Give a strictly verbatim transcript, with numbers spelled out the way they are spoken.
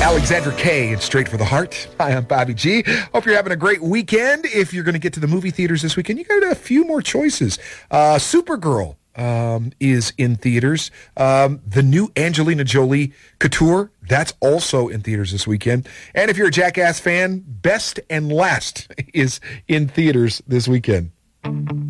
Alexandra Kay, it's Straight for the Heart. Hi, I'm Bobby G. Hope you're having a great weekend. If you're going to get to the movie theaters this weekend, you got a few more choices. Uh, Supergirl um, is in theaters. Um, the new Angelina Jolie Couture, that's also in theaters this weekend. And if you're a Jackass fan, Best and Last is in theaters this weekend.